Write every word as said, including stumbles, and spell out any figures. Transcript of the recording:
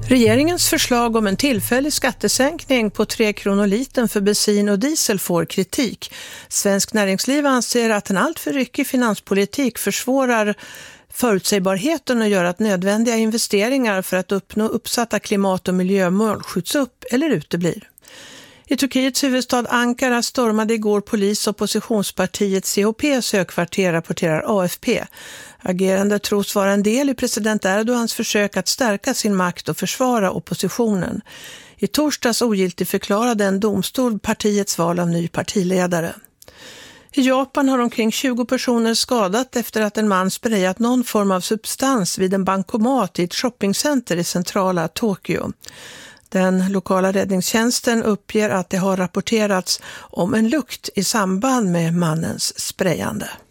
Regeringens förslag om en tillfällig skattesänkning på tre kronor litern för bensin och diesel får kritik. Svensk näringsliv anser att en alltför ryckig finanspolitik försvårar förutsägbarheten och gör att nödvändiga investeringar för att uppnå uppsatta klimat- och miljömål skjuts upp eller uteblir. I Turkiets huvudstad Ankara stormade igår polis oppositionspartiet C H P:s högkvarter, rapporterar A F P. Agerandet tros vara en del i president Erdogans försök att stärka sin makt och försvara oppositionen. I torsdags ogiltigförklarade en domstol partiets val av ny partiledare. I Japan har omkring tjugo personer skadat efter att en man sprayat någon form av substans vid en bankomat i ett shoppingcenter i centrala Tokyo. Den lokala räddningstjänsten uppger att det har rapporterats om en lukt i samband med mannens sprayande.